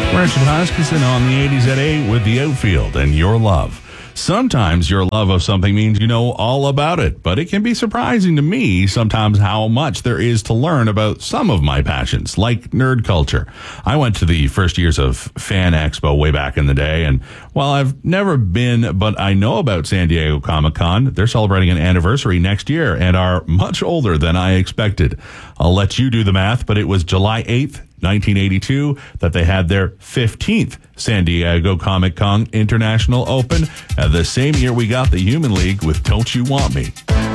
Richard Hoskinson on the 80s at 8 with The Outfield and Your Love. Sometimes your love of something means you know all about it, but it can be surprising to me sometimes how much there is to learn about some of my passions, like nerd culture. I went to the first years of Fan Expo way back in the day, and while I've never been, but I know about San Diego Comic-Con, they're celebrating an anniversary next year and are much older than I expected. I'll let you do the math, but it was July 8th, 1982, that they had their 15th San Diego Comic-Con International Open. The same year we got the Human League with Don't You Want Me.